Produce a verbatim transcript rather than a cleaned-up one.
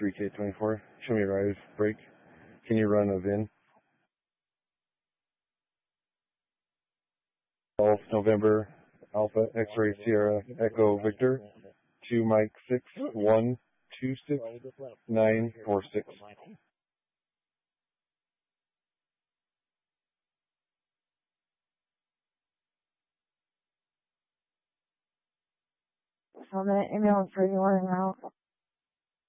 three K twenty-four. Show me rise break. Can you run a V I N? twelve November Alpha X-ray Sierra Echo Victor two Mike six one two six nine four six. So I'm going to email it for you right now.